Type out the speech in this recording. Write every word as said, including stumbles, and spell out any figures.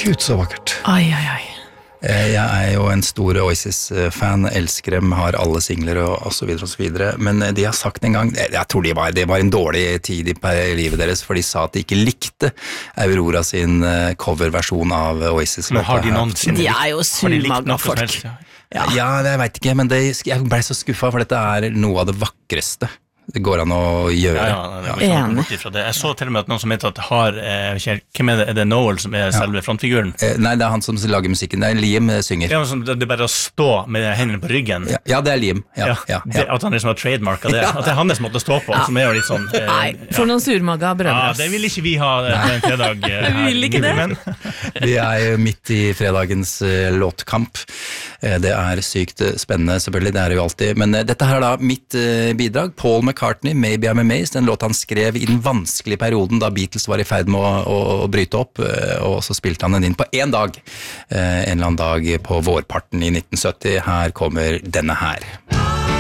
Gud, så vakkert. Ai, ai, ai. Jeg er jo en stor Oasis-fan, elsker dem, har alle singler og, og så videre og så videre, men de har sagt en gang, jeg tror de var, det var en dårlig tid i livet deres, for de sa at de ikke likte Aurora sin coverversjon av Oasis. Men har de noen sin? De er jo surmaga folk. Ja, ja det jeg vet ikke, men det, jeg ble så skuffet, for dette er noe av det vakreste det går an å gjøre. Ja, ja, det var ikke ifra det. Jeg så til og med at noen som heter at har, eh, hvem er det, er det Noel som er selve ja. frontfiguren? Eh, nei, det er han som lager musikken, det er Liam synger. Ja, sånn, det er bare å stå med hendene på ryggen. Ja, ja det er Liam. Ja, ja, ja, det, at han liksom har trademarket det, at det er hans måte å stå på, ja. som er jo litt sånn... Eh, nei, for noen surmaga brødre. Ja, det vil ikke vi ha eh, en fredag eh, her. Vi vil ikke det. Men. Vi er jo midt i fredagens eh, låtkamp. Eh, det er sykt spennende, selvfølgelig, det er det jo alltid, men eh, dette her er da mitt eh, bidrag. Paul McCartney, Maybe I'm Amazed, en låt han skrev i den vanskelige perioden da Beatles var i ferd med å, å, å bryte opp, og så spilte han den inn på en dag, en eller annen dag på vårparten i nitten sytti. Her kommer denne her.